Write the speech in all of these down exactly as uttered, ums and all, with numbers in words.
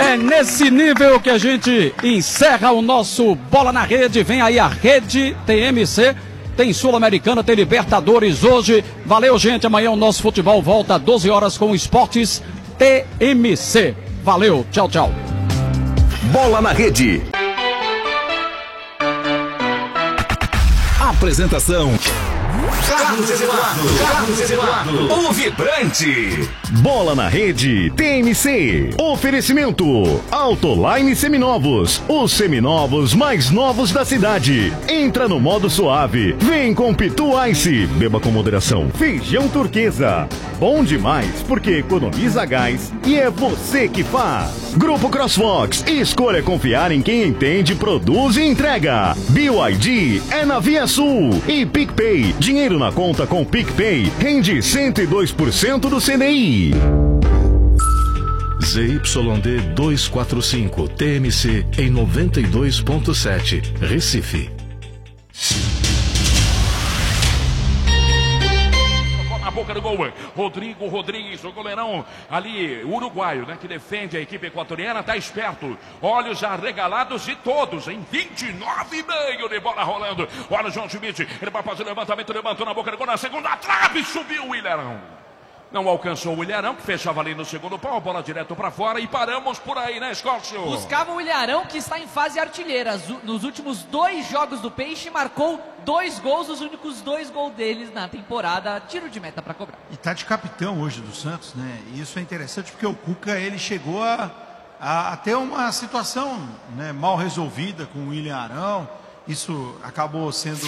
É nesse nível que a gente encerra o nosso Bola na Rede. Vem aí a Rede T M C. Tem Sul-Americana, tem Libertadores hoje. Valeu, gente. Amanhã o nosso futebol volta às doze horas com Esportes T M C. Valeu. Tchau, tchau. Bola na Rede. Apresentação: Carlos Eduardo. Carlos Eduardo. O Vibrante. Bola na Rede T M C. Oferecimento: Autoline Seminovos. Os seminovos mais novos da cidade. Entra no modo suave. Vem com Pitu Ice. Beba com moderação. Feijão turquesa. Bom demais porque economiza gás e é você que faz. Grupo CrossFox. Escolha confiar em quem entende, produz e entrega. B Y D é na Via Sul. E PicPay. Dinheiro na conta com PicPay rende cento e dois por cento do C D I. Z Y D duzentos e quarenta e cinco T M C em noventa e dois ponto sete, Recife. Na boca do gol, Rodrigo Rodrigues, o goleirão ali, uruguaio, né, que defende a equipe equatoriana, tá esperto, olhos arregalados de todos, em vinte e nove e meio de bola rolando. Olha o João Schmidt, ele vai fazer o levantamento, levantou na boca do gol, na segunda trave, subiu o Ilharão. Não alcançou o Ilharão, que fechava ali no segundo pau, bola direto para fora e paramos por aí, né, Escócio? Buscava o Ilharão, que está em fase artilheira. Nos últimos dois jogos do Peixe, marcou dois gols, os únicos dois gols deles na temporada. Tiro de meta para cobrar. E tá de capitão hoje do Santos, né? E isso é interessante porque o Cuca, ele chegou a, a, a ter uma situação, né, mal resolvida com o William Arão. Isso acabou sendo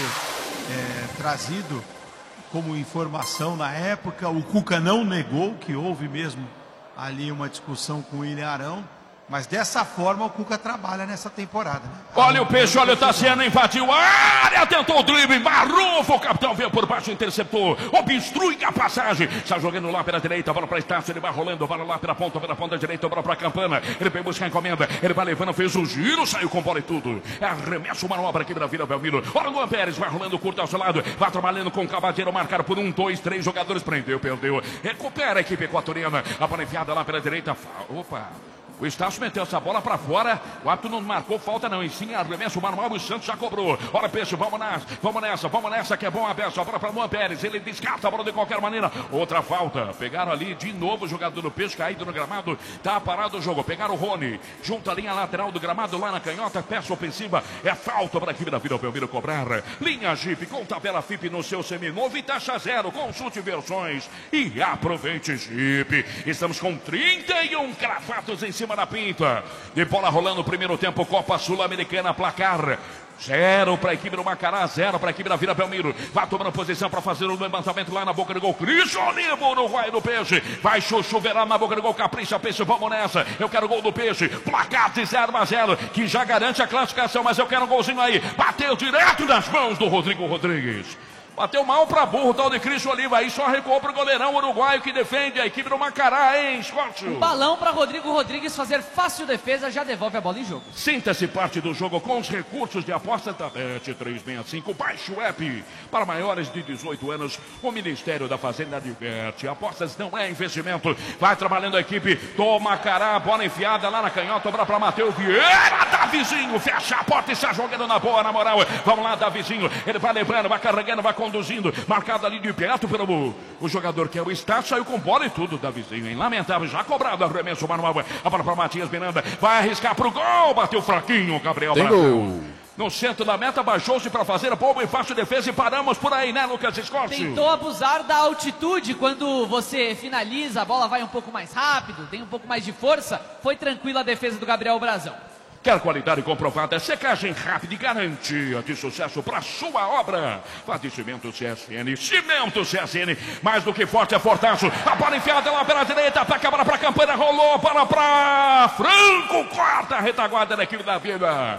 é, trazido como informação na época. O Cuca não negou que houve mesmo ali uma discussão com o William Arão, mas dessa forma o Cuca trabalha nessa temporada, né? Olha o Peixe, olha o Tassiano, invadiu a área, tentou o drible, Marrufo, o capitão veio por baixo, interceptou, obstrui a passagem, está jogando lá pela direita, bola para Estácio, ele vai rolando, bola lá pela ponta, pela ponta direita, bola para Campana, ele vem buscar a encomenda, ele vai levando, fez o giro, saiu com bola e tudo, arremessa uma manobra aqui na Vila Belmiro, olha o Luan Pérez, vai rolando curto ao seu lado, vai trabalhando com o Cavadeiro, marcado por um, dois, três jogadores, prendeu, perdeu, recupera a equipe equatoriana, a bola enfiada lá pela direita, opa... O Estácio meteu essa bola para fora. O árbitro não marcou falta não. E sim, arremesso manual. O Santos já cobrou. Olha, Peixe, vamos nessa. Vamos nessa, vamos nessa que é bom aberto. A bola para Luan Pérez. Ele descarta a bola de qualquer maneira. Outra falta. Pegaram ali de novo o jogador do Peixe caído no gramado. Tá parado o jogo. Pegaram o Rony. Junto à linha lateral do gramado lá na canhota. Peça ofensiva. É falta para a equipe da Vila Belmiro cobrar. Linha Jeep com tabela F I P no seu seminovo e taxa zero. Consulte versões e aproveite Jeep. Estamos com trinta e um cravados em cima da pinta. De bola rolando o primeiro tempo, Copa Sul-Americana, placar zero para a equipe do Macará, zero para a equipe da Vila Belmiro. Vai tomando posição para fazer o levantamento lá na boca do gol. Cristian Olivo, Uruguai do Peixe. Vai chuchuverar na boca do gol. Capricha, Peixe, vamos nessa. Eu quero gol do Peixe. Placar de zero a zero, que já garante a classificação, mas eu quero um golzinho aí. Bateu direto nas mãos do Rodrigo Rodrigues. Bateu mal para burro, tal de Cristian Oliva. Aí só recuou para o goleirão uruguaio que defende a equipe do Macará, hein, Scott? Um balão para Rodrigo Rodrigues fazer fácil defesa, já devolve a bola em jogo. Sinta-se parte do jogo com os recursos de aposta da Bet trezentos e sessenta e cinco. Baixe o app. Para maiores de dezoito anos, o Ministério da Fazenda diverte. Apostas não é investimento. Vai trabalhando a equipe do Macará. Bola enfiada lá na canhota. Obra para Matheus Vieira. Davizinho, fecha a porta e está jogando na boa, na moral. Vamos lá, Davizinho. Ele vai levando, vai carregando, vai conduzindo, marcado ali de perto pelo o jogador que é o Estácio, saiu com bola e tudo, Davizinho, hein? Lamentável, já cobrado, arremesso manual, a bola para Matias Miranda, vai arriscar pro gol, bateu fraquinho, Gabriel Brasil. No centro da meta, baixou-se para fazer a boa e fácil defesa e paramos por aí, né, Lucas Scott? Tentou abusar da altitude, quando você finaliza, a bola vai um pouco mais rápido, tem um pouco mais de força, foi tranquila a defesa do Gabriel Brazão. Quer qualidade comprovada, secagem rápida e garantia de sucesso para sua obra. Faz de cimento C S N, cimento C S N, mais do que forte é fortaço. A bola enfiada lá pela direita, ataca a bola para a Campana, rolou, bola para Franco, quarta retaguarda da equipe da Vila.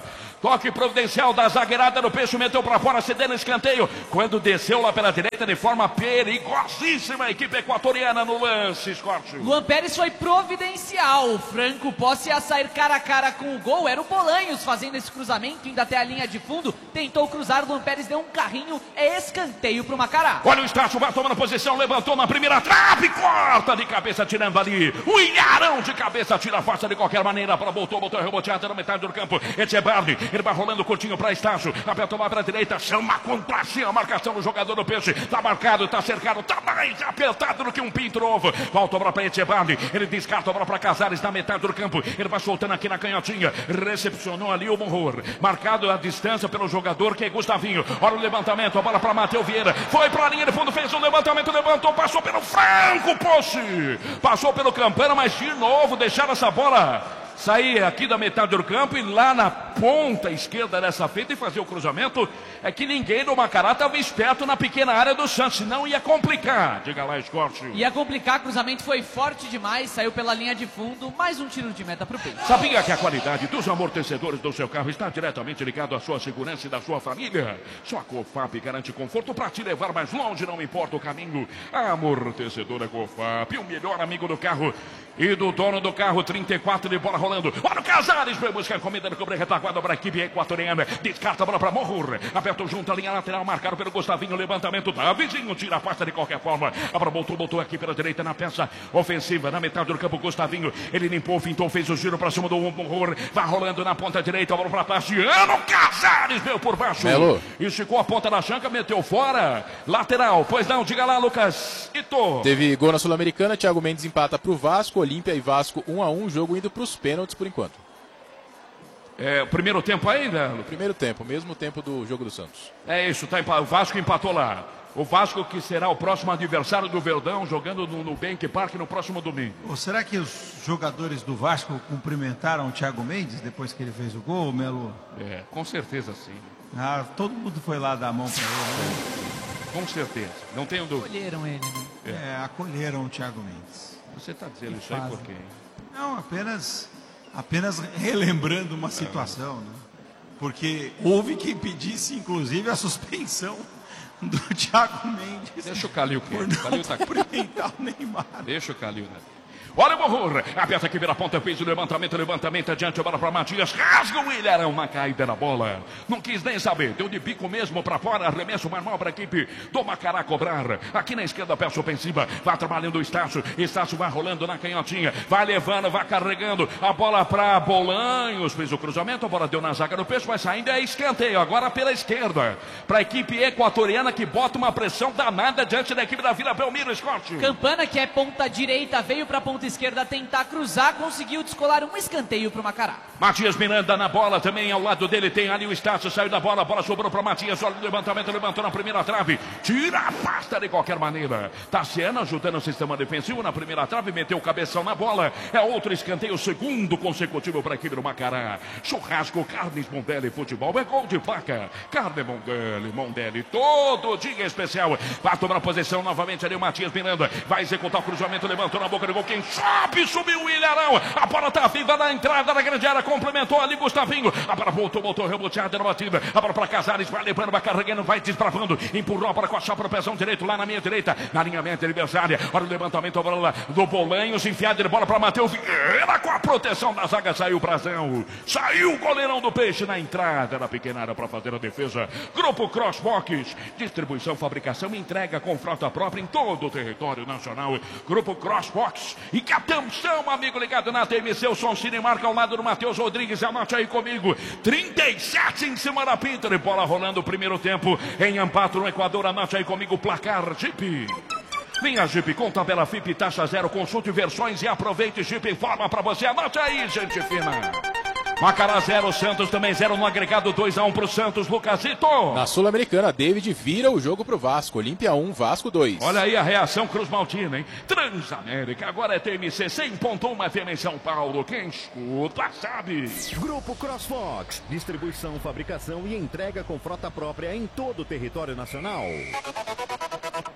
Toque providencial da zagueirada do Peixe, meteu para fora, cedendo escanteio. Quando desceu lá pela direita de forma perigosíssima, a equipe equatoriana no lance, Scott. Luan Pérez foi providencial. O Franco Posse ia sair cara a cara com o gol. Era o Bolanhos fazendo esse cruzamento, indo até a linha de fundo. Tentou cruzar, o Luan Pérez deu um carrinho. É escanteio para o Macará. Olha o Estácio, vai tomando posição, levantou na primeira trave, corta de cabeça, tirando ali. O Ilharão de cabeça, tira a faixa de qualquer maneira. Para voltou, botou reboteada na metade do campo. Etchebardi, ele vai rolando curtinho para Estácio. Apertou lá para a direita, chama contra si a marcação do jogador do Peixe. Tá marcado, tá cercado, tá mais apertado do que um pinto novo. Volta a bola para Etchebardi, ele descarta a bola para Casares na metade do campo. Ele vai soltando aqui na canhotinha. Recepcionou ali o Monroe. Marcado a distância pelo jogador que é Gustavinho. Olha o levantamento, a bola para Matheus Vieira. Foi para a linha de fundo, fez um levantamento, levantou, passou pelo Franco Posse. Passou pelo Campana, mas de novo deixaram essa bola sair aqui da metade do campo e lá na ponta esquerda dessa feita e fazer o cruzamento. É que ninguém do Macará estava esperto na pequena área do Santos, senão ia complicar. Diga lá, Scott. Ia complicar, cruzamento foi forte demais, saiu pela linha de fundo, mais um tiro de meta para o Peixe. Sabia que a qualidade dos amortecedores do seu carro está diretamente ligado à sua segurança e da sua família? Sua Cofap garante conforto para te levar mais longe, não importa o caminho. Amortecedora Cofap, o melhor amigo do carro e do dono do carro. Trinta e quatro de bola rolando. Olha o Casares, foi buscar comida no cobre retaguarda para a equipe equatoriana. Descarta a bola para Morro. Aperta junto a linha lateral, marcado pelo Gustavinho. Levantamento da vizinho, tira a pasta de qualquer forma. A bola voltou, botou aqui pela direita na peça ofensiva, na metade do campo. Gustavinho, ele limpou, fintou, fez o giro para cima do Morro. Vai rolando na ponta direita, a bola para Tassiano. Casares veio por baixo. Melo. Esticou a ponta da chanca, meteu fora. Lateral, pois não, diga lá, Lucas. Ito. Teve gol na Sul-Americana, Thiago Mendes empata para o Vasco, Olímpia e Vasco um a um, jogo indo para os pênaltis por enquanto. É, o primeiro tempo ainda? No primeiro tempo, mesmo tempo do jogo do Santos. É isso, tá, o Vasco empatou lá. O Vasco que será o próximo adversário do Verdão, jogando no Nubank Park no próximo domingo. Ou será que os jogadores do Vasco cumprimentaram o Thiago Mendes depois que ele fez o gol, Melo? É, com certeza sim. Ah, todo mundo foi lá dar a mão para ele, né? Com certeza, não tenho dúvida. Acolheram ele, né? É, é acolheram o Thiago Mendes. Você está dizendo isso aí por quê? Não, apenas, apenas relembrando uma situação, né? Porque houve quem pedisse, inclusive, a suspensão do Thiago Mendes. Deixa o Calil por quieto. não Calil tá aqui. cumprimentar o Neymar. Deixa o Calil, né? Olha o Morro, aperta aqui pela ponta, fez o levantamento, levantamento adiante, a bola para Matias, rasga o Ilharão, uma caída na bola, não quis nem saber, deu de bico mesmo para fora, arremesso manual para a equipe do Macará cobrar, aqui na esquerda, peça ofensiva, vai trabalhando o Estácio, Estácio vai rolando na canhotinha, vai levando, vai carregando, a bola para Bolanhos, fez o cruzamento, a bola deu na zaga do Peixe, vai saindo, é escanteio, agora pela esquerda, para a equipe equatoriana que bota uma pressão danada diante da equipe da Vila Belmiro, Scott. Campana, que é ponta direita, veio para ponta esquerda tentar cruzar, conseguiu descolar um escanteio para o Macará. Matias Miranda na bola, também ao lado dele tem ali o Estácio, saiu da bola, a bola sobrou para Matias, olha o levantamento, levantou na primeira trave, tira a pasta de qualquer maneira. Tassiano ajudando o sistema defensivo na primeira trave, meteu o cabeção na bola, é outro escanteio, segundo consecutivo para a equipe do Macará. Churrasco, carnes Mondelli, futebol, é gol de placa. Carne Mondelli, Mondelli, todo dia especial. Vai tomar a posição novamente ali o Matias Miranda, vai executar o cruzamento, levantou na boca do gol, quem sobe, subiu o Ilharão, a bola tá viva na entrada da grande área, complementou ali Gustavinho, a bola voltou, voltou, reboteada na batida, a bola para Casares, vai levando, vai carregando, vai desbravando, empurrou a bola com a chapa no pezão direito, lá na minha direita, na alinhamento adversária, olha o levantamento, a bola do Bolanhos, enfiada de bola para Matheus Vieira, com a proteção da zaga, saiu o Brazão, saiu o goleirão do Peixe na entrada da pequena área para fazer a defesa. Grupo Crossbox, distribuição, fabricação e entrega com frota própria em todo o território nacional. Grupo Crossbox, e que atenção, amigo ligado na T M C, o Som Cine marca ao lado do Matheus Rodrigues, anote aí comigo, trinta e sete em cima da pinta de bola rolando o primeiro tempo em Ampato, no Equador, anote aí comigo, placar Jeep. Vinha Jeep com tabela F I P, taxa zero, consulte versões e aproveite. Jeep informa para você, anote aí, gente fina. Macará zero, Santos também zero no agregado, dois a um para o Santos, Lucasito. Na Sul-Americana, David vira o jogo para o Vasco, Olímpia um, Vasco dois. Olha aí a reação Cruz Maltina, hein? Transamérica, agora é T M C cem ponto um F M em São Paulo, quem escuta sabe. Grupo Crossfox, distribuição, fabricação e entrega com frota própria em todo o território nacional.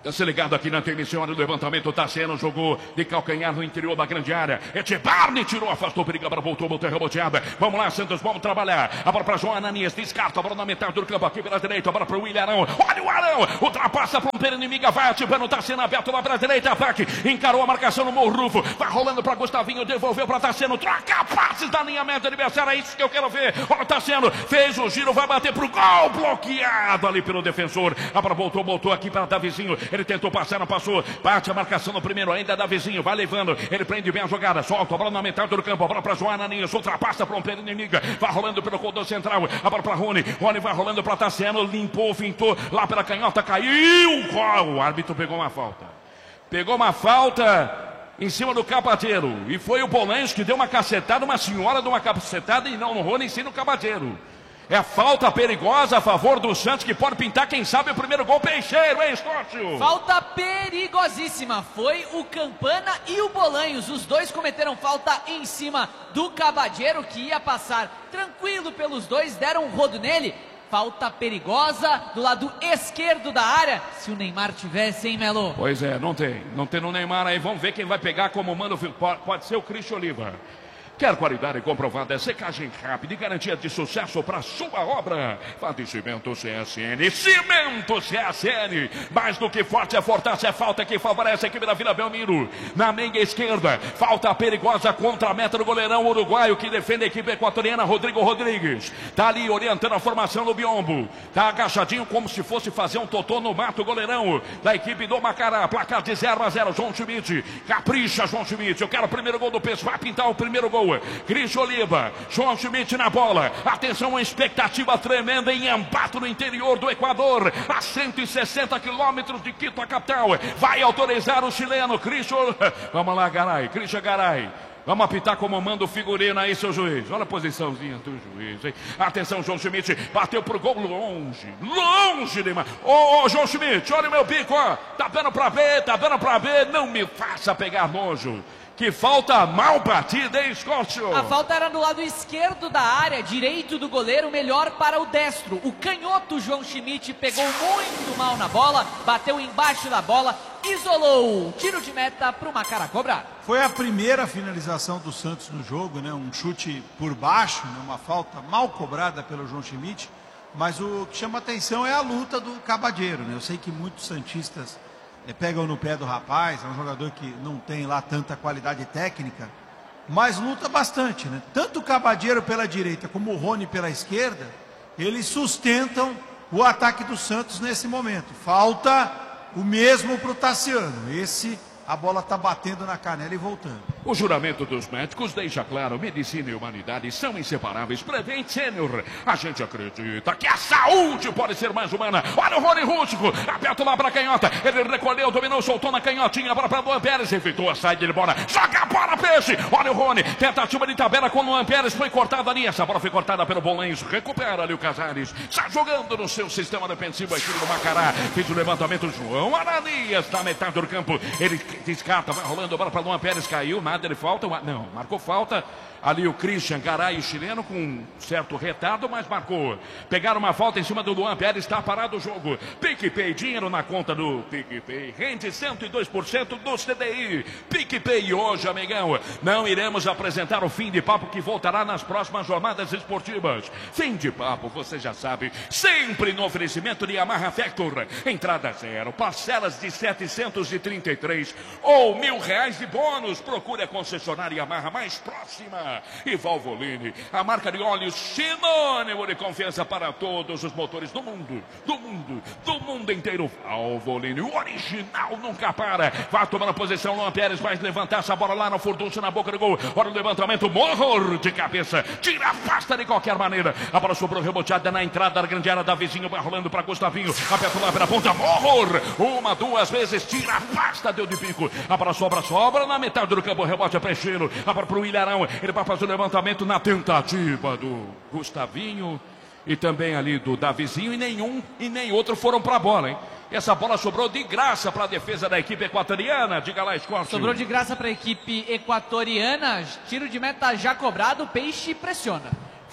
Se ligado aqui na transmissão, o levantamento tá sendo, jogou de calcanhar no interior da grande área. Etibarne tirou, afastou o perigo, agora voltou, voltou reboteada. Vamos lá, Santos, vamos trabalhar. A bola para João Ananias, descarta, a bola na metade do campo aqui pela direita, a bola para o William Arão. Olha o Arão, ultrapassa para um pé inimiga, vai ativando, tá sendo aberto lá para a direita, ataque. Encarou a marcação no Morrufo, vai rolando para Gustavinho, devolveu para Tassiano, troca passes da linha média adversária, é isso que eu quero ver. Olha, Tassiano, fez o giro, vai bater pro gol, bloqueado ali pelo defensor. A bola voltou, voltou aqui para Davizinho. Ele tentou passar, não passou. Bate a marcação no primeiro, ainda dá vizinho. Vai levando. Ele prende bem a jogada. Solta a bola na metade do campo. A bola para Joana Aninhos. Ultrapassa para um pé inimiga. Vai rolando pelo corredor central. A bola para Rony. Rony vai rolando para Tassiano. Limpou, fintou. Lá pela canhota. Caiu. O árbitro pegou uma falta. Pegou uma falta em cima do Cabadeiro. E foi o Bolanhos que deu uma cacetada. Uma senhora deu uma cacetada. E não no Rony, sim no Cabadeiro. É a falta perigosa a favor do Santos, que pode pintar, quem sabe, o primeiro gol. Peixeiro, hein, Escócio? Falta perigosíssima. Foi o Campana e o Bolanhos. Os dois cometeram falta em cima do Cabadeiro, que ia passar tranquilo pelos dois. Deram um rodo nele. Falta perigosa do lado esquerdo da área. Se o Neymar tivesse, hein, Melo? Pois é, não tem. Não tem no Neymar aí. Vamos ver quem vai pegar como manda o filho. Pode ser o Cristian Oliva. Quer qualidade comprovada, secagem rápida e garantia de sucesso para sua obra? Faticimento C S N, Cimento C S N, mais do que forte é fortaça, é falta que favorece a equipe da Vila Belmiro. Na meia esquerda, falta perigosa contra a meta do goleirão uruguaio que defende a equipe equatoriana, Rodrigo Rodrigues. Tá ali orientando a formação do Biombo. Tá agachadinho como se fosse fazer um totô no mato, goleirão da equipe do Macará. Placar de zero a zero, João Schmidt. Capricha, João Schmidt. Eu quero o primeiro gol do P E S, vai pintar o primeiro gol. Cristian Oliva, João Schmidt na bola. Atenção, uma expectativa tremenda em Ambato, no interior do Equador, a cento e sessenta quilômetros de Quito, a capital. Vai autorizar o chileno Cristian. Vamos lá, Garay, Cristian Garay. Vamos apitar como manda o figurino aí, seu juiz. Olha a posiçãozinha do juiz, hein? Atenção, João Schmidt. Bateu pro gol longe. Longe demais. Ô, ô, João Schmidt, olha o meu bico, ó. Tá dando pra B, tá dando pra B. Não me faça pegar nojo. Que falta mal batida, hein, Escócio? A falta era do lado esquerdo da área, direito do goleiro, melhor para o destro. O canhoto João Schmidt pegou muito mal na bola, bateu embaixo da bola, isolou. Tiro de meta para o Macará cobrar. Foi a primeira finalização do Santos no jogo, né? Um chute por baixo, né? Uma falta mal cobrada pelo João Schmidt. Mas o que chama atenção é a luta do Cabadeiro, né? Eu sei que muitos santistas é, pegam no pé do rapaz, é um jogador que não tem lá tanta qualidade técnica, mas luta bastante, né? Tanto o Cabadeiro pela direita como o Rony pela esquerda, eles sustentam o ataque do Santos nesse momento. Falta o mesmo para o Tassiano. Esse, a bola está batendo na canela e voltando. O juramento dos médicos deixa claro: medicina e humanidade são inseparáveis. Prevent Senior, a gente acredita que a saúde pode ser mais humana. Olha o Rony Rústico, aperta lá para a canhota. Ele recolheu, dominou, soltou na canhotinha. Bola para o Luan Pérez, efeitou a saída de bola. Joga a bola, peixe. Olha o Rony, tentativa de tabela com o Luan Pérez. Foi cortada ali, essa bola foi cortada pelo Bolanhos. Recupera ali o Casares. Está jogando no seu sistema defensivo aqui do Macará. Fez o levantamento, João Ananias na metade do campo. Ele descarta, vai rolando a bola para o Luan Pérez. Caiu, nada de falta. Não, marcou falta. Ali o Cristian Garay, o chileno, com um certo retardo, mas marcou. Pegaram uma falta em cima do Luan Pérez, está parado o jogo. PicPay, dinheiro na conta do PicPay. Rende cento e dois por cento do C D I. PicPay hoje, amigão. Não iremos apresentar o fim de papo, que voltará nas próximas jornadas esportivas. Fim de papo, você já sabe, sempre no oferecimento de Yamaha Factor. Entrada zero, parcelas de setecentos e trinta e três ou mil reais de bônus. Procure a concessionária Yamaha mais próxima. E Valvoline, a marca de óleos sinônimo de confiança para todos os motores do mundo, do mundo, do mundo inteiro. Valvoline, o original nunca para. Vai tomando a posição, Luan Pérez vai levantar essa bola lá no furdunço, na boca do gol. Olha o levantamento, morro de cabeça, tira, afasta de qualquer maneira. A bola sobrou reboteada na entrada da grande área da vizinho, vai rolando para Gustavinho, aperta lá pela ponta, morro, uma, duas vezes, tira, afasta, deu de pico. A bola sobra, sobra na metade do campo, rebote a Peixeiro, a bola para o Ilharão, ele vai fazer o levantamento na tentativa do Gustavinho e também ali do Davizinho, e nenhum e nem outro foram para a bola, hein? Essa bola sobrou de graça para a defesa da equipe equatoriana. Diga lá, Escócio. Sobrou de graça para a equipe equatoriana. Tiro de meta já cobrado, Peixe pressiona.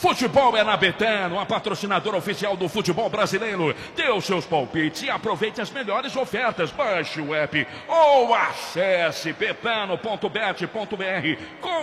Futebol é na Betano, a patrocinadora oficial do futebol brasileiro. Dê os seus palpites e aproveite as melhores ofertas. Baixe o app ou acesse betano ponto bet ponto br.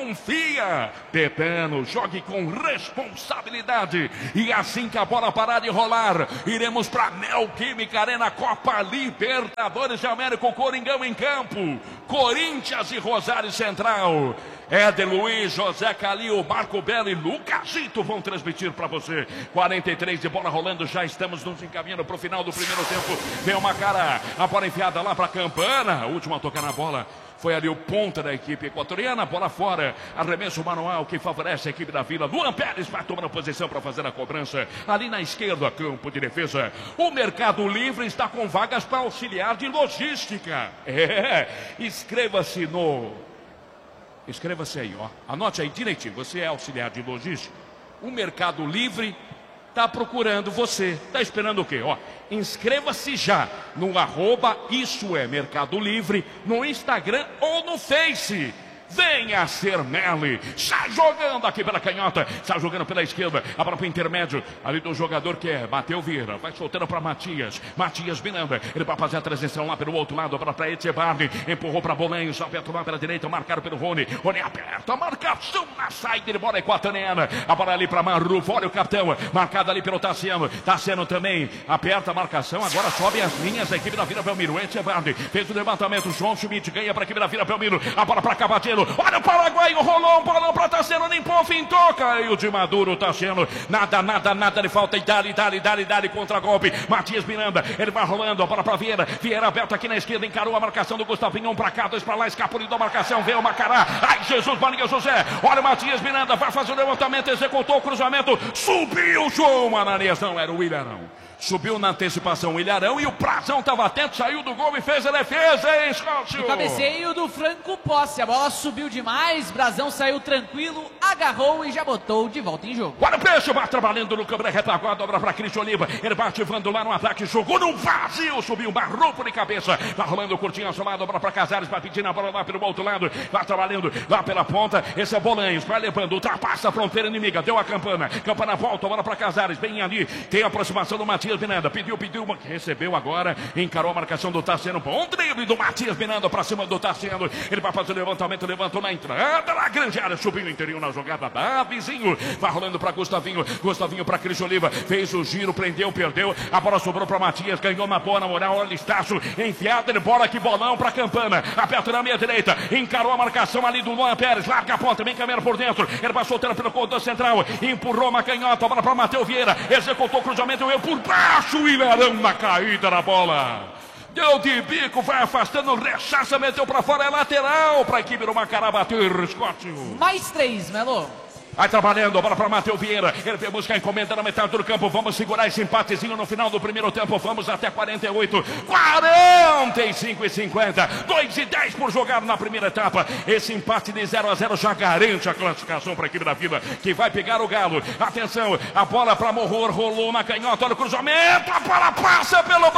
Confia! Betano, jogue com responsabilidade. E assim que a bola parar de rolar, iremos para a Neoquímica Arena, Copa Libertadores de América, o Coringão em campo. Corinthians e Rosário Central. Éder Luiz, José Calil, Marco Belo e Lucasito vão transmitir para você. quarenta e três de bola rolando, já estamos nos encaminhando para o final do primeiro tempo. Vem uma cara, a bola enfiada lá para a Campana. A última a tocar na bola foi ali o ponta da equipe equatoriana. Bola fora, arremesso manual que favorece a equipe da Vila. Luan Pérez vai tomando posição para fazer a cobrança. Ali na esquerda, campo de defesa. O Mercado Livre está com vagas para auxiliar de logística. É, inscreva-se no... Inscreva-se aí, ó. Anote aí direitinho. Você é auxiliar de logística. O Mercado Livre está procurando você. Está esperando o quê? Ó, inscreva-se já no arroba Isso é Mercado Livre, no Instagram ou no Face. Venha ser Meli. Está jogando aqui pela canhota. Está jogando pela esquerda. A bola para o intermédio. Ali do jogador que é Mateu Vieira. Vai soltando para Matias. Matias Miranda. Ele vai fazer a transição lá pelo outro lado. A bola para Etchebarne. Empurrou para Bolanhos. Aperto lá pela direita. Marcado pelo Rony. Rony aperta. Marcação na saída de bola equatoriana. A bola ali para Marrufo. Olha o capitão. Marcado ali pelo Tassiano. Tassiano também. Aperta a marcação. Agora sobe as linhas da equipe da Vila Belmiro. Etchebarne. Fez o levantamento. João Schmidt ganha para a equipe da Vila Belmiro. A bola para Cavadeiro. Olha o paraguaio, rolou um bolão para Tassiano, limpou, fintou, caiu de Maduro, Tassiano, nada, nada, nada de falta, e dali, dali, dali, dali, contra golpe, Matias Miranda, ele vai rolando, a bola para Vieira, Vieira aberto aqui na esquerda, encarou a marcação do Gustavinho, um para cá, dois para lá, escapuliu da marcação, veio o Macará, ai Jesus, Maria José, olha o Matias Miranda, vai fazer o levantamento, executou o cruzamento, subiu, João Ananias, não, era o Ilharão. Subiu na antecipação o Ilharão e o Prazão estava atento, saiu do gol e fez a defesa, hein, Scott? O cabeceio do Franco Posse, a bola subiu demais, Brazão saiu tranquilo, agarrou e já botou de volta em jogo. Olha o peixe, vai trabalhando no câmera retaguarda, obra para Cristian Oliva, ele vai ativando lá no ataque, jogou no vazio, subiu, Marrufo de cabeça, vai rolando curtinho ao seu lado, obra para Casares, vai pedindo a bola lá pelo outro lado, vai trabalhando lá pela ponta, esse é Bolanhos, vai levando, ultrapassa a fronteira inimiga, deu a Campana, Campana volta, bola para Casares, bem ali, tem a aproximação do Matias Miranda, pediu, pediu, recebeu agora, encarou a marcação do Tassiano, bom drible do Matias Miranda para cima do Tassiano, ele vai fazer o levantamento, levantou na entrada, na grande área, subiu no interior na jogada da Vizinho, vai rolando para Gustavinho, Gustavinho para Cristian Oliva, fez o giro, prendeu, perdeu, a bola sobrou para Matias, ganhou uma boa na moral, olha o Estácio, enfiado, ele bola que bolão para Campana, aperta na meia direita, encarou a marcação ali do Luan Pérez, larga a ponta, bem caminhando por dentro, ele vai soltando pelo corredor central, empurrou uma canhota, a bola para Mateu Vieira, executou o cruzamento, veio por baixo, o Ilharão na caída na bola. Deu de bico, vai afastando, rechaça, meteu para fora, é lateral para a equipe do Macará bater, Scott. Mais três, Melo. Vai trabalhando, a bola para Mateu Vieira. Ele vai buscar a encomenda na metade do campo. Vamos segurar esse empatezinho no final do primeiro tempo. Vamos até quarenta e oito, quarenta e cinco e cinquenta. dois e dez por jogar na primeira etapa. Esse empate de zero a zero já garante a classificação para a equipe da Vila, que vai pegar o Galo. Atenção, a bola para Morror, rolou na canhota. Olha o cruzamento, a bola passa pelo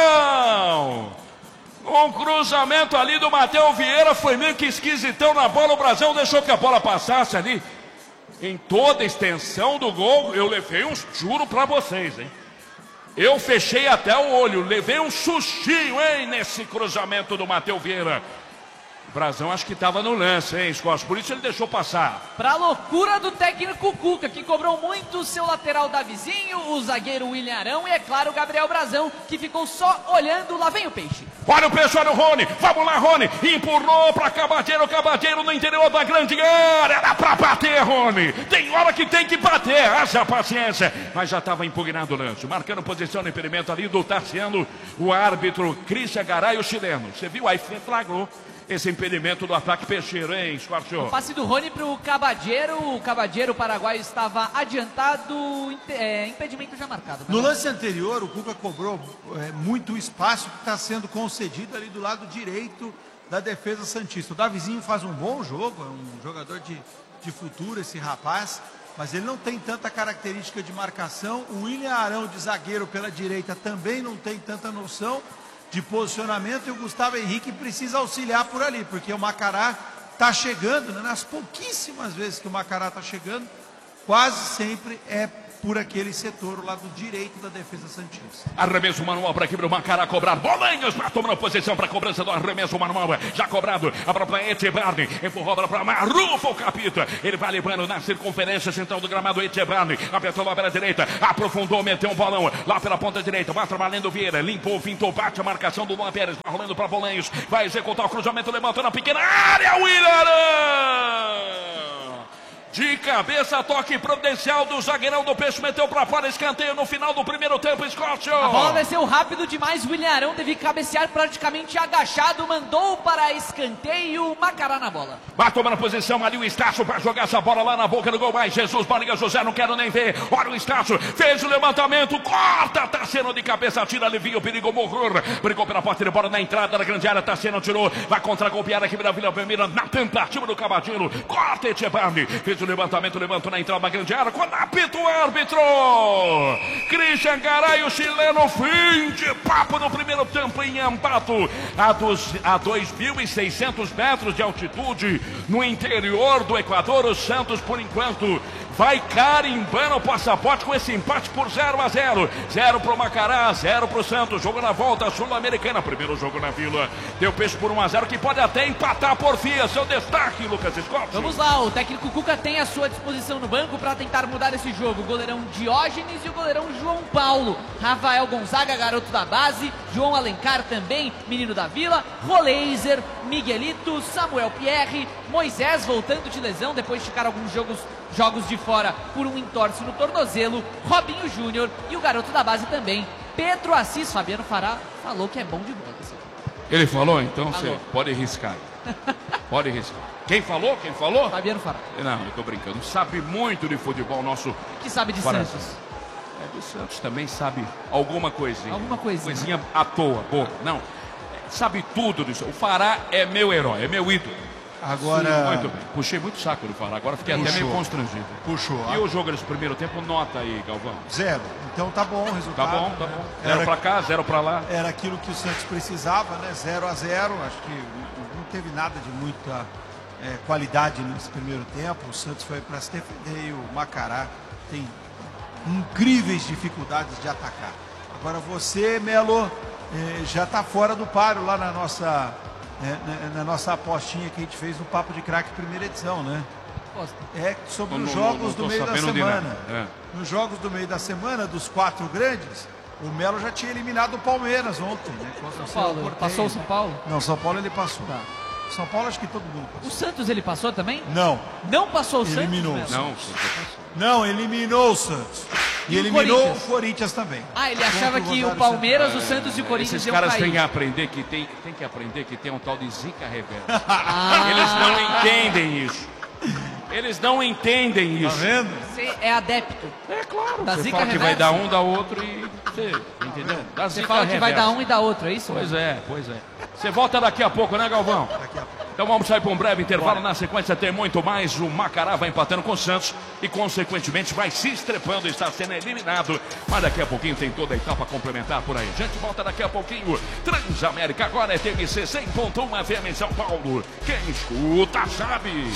Brasão. Um cruzamento ali do Mateu Vieira, foi meio que esquisitão na bola. O Brasão deixou que a bola passasse ali. Em toda a extensão do gol, eu levei um, juro pra vocês, hein? Eu fechei até o olho, levei um sustinho, hein, nesse cruzamento do Mateu Vieira. O Brazão acho que estava no lance, hein, Scott? Por isso ele deixou passar. Pra loucura do técnico Cuca, que cobrou muito o seu lateral Davizinho, o zagueiro William Arão e, é claro, o Gabriel Brazão, que ficou só olhando. Lá vem o peixe. Olha o peixe, olha o Rony. Vamos lá, Rony. Empurrou para Cavadeiro, Cavadeiro no interior da grande área. Era para bater, Rony. Tem hora que tem que bater. Haja paciência. Mas já estava impugnado o lance. Marcando posição no impedimento ali do Tassiano, o árbitro Cristian Garay, o chileno. Você viu? Aí flagrou esse impedimento do ataque peixeiro, hein, Scorpio? O passe do Rony para o Cavadeiro. O Cavadeiro paraguaio estava adiantado, é, impedimento já marcado. No lance anterior, o Cuca cobrou é, muito espaço que está sendo concedido ali do lado direito da defesa santista. O Davizinho faz um bom jogo, é um jogador de, de futuro, esse rapaz, mas ele não tem tanta característica de marcação. O William Arão, de zagueiro pela direita, também não tem tanta noção de posicionamento, e o Gustavo Henrique precisa auxiliar por ali, porque o Macará está chegando, né? Nas pouquíssimas vezes que o Macará está chegando, quase sempre é por aquele setor, o lado direito da defesa santista. Arremesso manual para aqui para o Macará cobrar. Bolanhos para tomar posição para a cobrança do arremesso manual. Já cobrado. A bola para Etchebarne. Empurrou a bola para Marufo, o capita. Ele vai levando na circunferência central do gramado. Etchebarne. Apertou lá pela direita. Aprofundou, meteu um bolão lá pela ponta direita. Vai trabalhando Vieira. Limpou, fintou, bate a marcação do Luan Pérez. Vai rolando para Bolanhos. Vai executar o cruzamento. Levantou na pequena área. Willian! De cabeça, toque providencial do zagueirão do Peixe, meteu pra fora, escanteio no final do primeiro tempo, Scott. A bola desceu rápido demais, Willian Arão teve que cabecear praticamente agachado, mandou para escanteio, Macará na bola. Vai tomando a posição ali o Estácio para jogar essa bola lá na boca do gol, mais Jesus, Barriga José, não quero nem ver. Olha o Estácio, fez o levantamento, corta, Tassiano de cabeça, tira, alivia o perigo, morreu, brigou pela porta de bola na entrada da grande área, Tassiano tirou, vai contra-golpear aqui na Vila Belmiro, na tentativa do Cavadinho, corta Etchebarne, fez o levantamento, levantou na entrada da grande área, quando apita o árbitro, Christian Garay, o chileno, fim de papo no primeiro tempo em Ambato, a, dos, a dois mil e seiscentos metros de altitude, no interior do Equador. O Santos, por enquanto, vai carimbando o passaporte com esse empate por zero a zero. zero pro Macará, zero pro Santos. Jogo na volta sul-americana. Primeiro jogo na Vila. Deu Peixe por um a zero, que pode até empatar por fia. Seu destaque, Lucas Scott. Vamos lá, o técnico Cuca tem à sua disposição no banco para tentar mudar esse jogo. O goleirão Diógenes e o goleirão João Paulo. Rafael Gonzaga, garoto da base. João Alencar também, menino da Vila. Roleiser, Miguelito, Samuel Pierre. Moisés voltando de lesão depois de ficar alguns jogos, jogos de fora por um entorse no tornozelo. Robinho Júnior e o garoto da base também, Pedro Assis. Fabiano Fará falou que é bom de bola. Ele falou? Então Falou. você pode arriscar. Pode arriscar. Quem falou? Quem falou? Fabiano Fará. Não, eu tô brincando. Sabe muito de futebol nosso. Que sabe de Fará. Santos? É, do Santos também sabe alguma coisinha. Alguma coisinha. Coisinha à toa, boa. Não. Sabe tudo disso. O Fará é meu herói, é meu ídolo. Agora... Sim, muito bem. Puxei muito saco do Fará. Agora fiquei Puxou. até meio constrangido. Puxou. E o jogo nesse primeiro tempo, nota aí, Galvão. Zero. Então tá bom o resultado. Tá bom, tá bom. Zero Era, pra cá, zero pra lá. era aquilo que o Santos precisava, né? Zero a zero. Acho que não teve nada de muita é, qualidade nesse primeiro tempo. O Santos foi para se defender e o Macará tem incríveis dificuldades de atacar. Agora você, Melo, é, já está fora do páreo lá na nossa, é, na, na nossa apostinha que a gente fez no Papo de Craque primeira edição, né? É sobre Não, os não, jogos não do tô meio da sabendo de semana. nada. É. Nos jogos do meio da semana, dos quatro grandes, o Melo já tinha eliminado o Palmeiras ontem, né? Contra o São Paulo, Porteiro. passou o São Paulo? Não, São Paulo ele passou. Tá. São Paulo acho que todo mundo O passou. Santos ele passou também? Não, Não passou o Eliminou. Santos? Melo? Não, não, eliminou o Santos. E, E o eliminou Corinthians? o Corinthians também. Ah, ele achava Contra o que o Rosário Palmeiras, Central. o Santos e o Corinthians esses iam caras cair. têm que aprender que tem, tem que aprender que tem um tal de zica reversa. Ah. Eles não entendem isso. Eles não entendem Tá isso. vendo? Você é adepto. É claro. Da Você zica fala que vai reversa. dar um, dá outro e você, entendeu? Da Você zica fala que vai reversa. dar um e dar outro, é isso? Pois é, pois é. Você volta daqui a pouco, né, Galvão? Daqui a pouco. Então vamos sair para um breve intervalo. Na sequência tem muito mais. O Macará vai empatando com o Santos e, consequentemente, vai se estrepando, está sendo eliminado. Mas daqui a pouquinho tem toda a etapa complementar por aí. A gente volta daqui a pouquinho. Transamérica agora é T M C cem ponto um F M em São Paulo. Quem escuta sabe.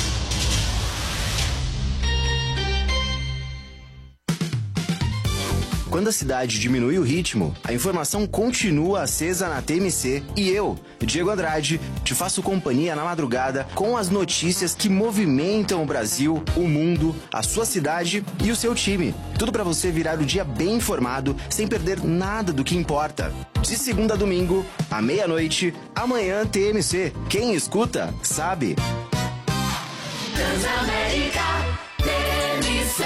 Quando a cidade diminui o ritmo, a informação continua acesa na T M C e eu, Diego Andrade, te faço companhia na madrugada com as notícias que movimentam o Brasil, o mundo, a sua cidade e o seu time. Tudo para você virar o dia bem informado, sem perder nada do que importa. De segunda a domingo, à meia-noite, amanhã T M C. Quem escuta, sabe. Transamérica T M C.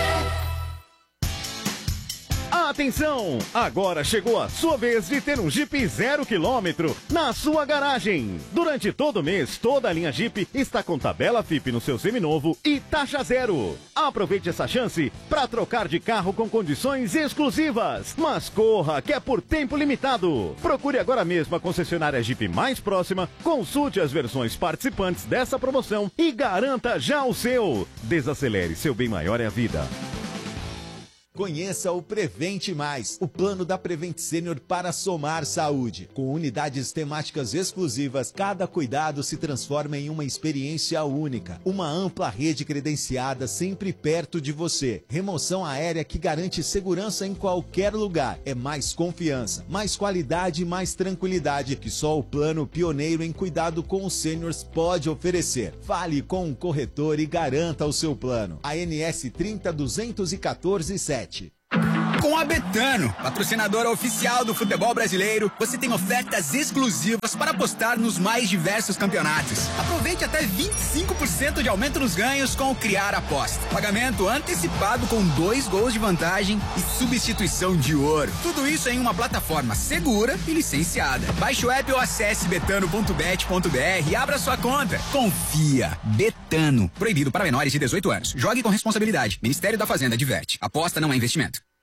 Atenção! Agora chegou a sua vez de ter um Jeep zero quilômetro na sua garagem. Durante todo o mês, toda a linha Jeep está com tabela F I P no seu seminovo e taxa zero. Aproveite essa chance para trocar de carro com condições exclusivas. Mas corra, que é por tempo limitado. Procure agora mesmo a concessionária Jeep mais próxima, consulte as versões participantes dessa promoção e garanta já o seu. Desacelere, seu bem maior é a vida. Conheça o Prevente Mais, o plano da Prevent Senior para somar saúde. Com unidades temáticas exclusivas, cada cuidado se transforma em uma experiência única. Uma ampla rede credenciada sempre perto de você. Remoção aérea que garante segurança em qualquer lugar. É mais confiança, mais qualidade e mais tranquilidade que só o plano pioneiro em cuidado com os sêniors pode oferecer. Fale com um corretor e garanta o seu plano. A N S trinta duzentos e quatorze sete. Com a Betano, patrocinadora oficial do futebol brasileiro, você tem ofertas exclusivas para apostar nos mais diversos campeonatos. Aproveite até vinte e cinco por cento de aumento nos ganhos com o Criar Aposta. Pagamento antecipado com dois gols de vantagem e substituição de ouro. Tudo isso em uma plataforma segura e licenciada. Baixe o app ou acesse betano ponto bet ponto br e abra sua conta. Confia. Betano. Proibido para menores de dezoito anos. Jogue com responsabilidade. Ministério da Fazenda adverte. Aposta não é investimento.